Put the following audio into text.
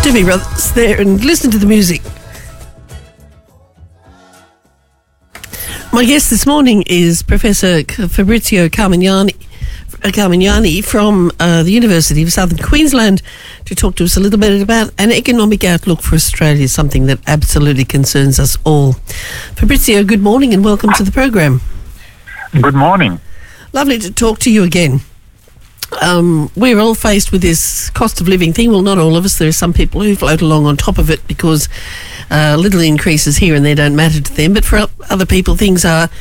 Doobie Brothers there, and listen to the music. My guest this morning is Professor Fabrizio Carmignani from the University of Southern Queensland to talk to us a little bit about an economic outlook for Australia, something that absolutely concerns us all. Fabrizio, good morning and welcome to the program. Good morning. Lovely to talk to you again. We're all faced with this cost of living thing. Well, not all of us. There are some people who float along on top of it because little increases here and there don't matter to them. But for other people, things are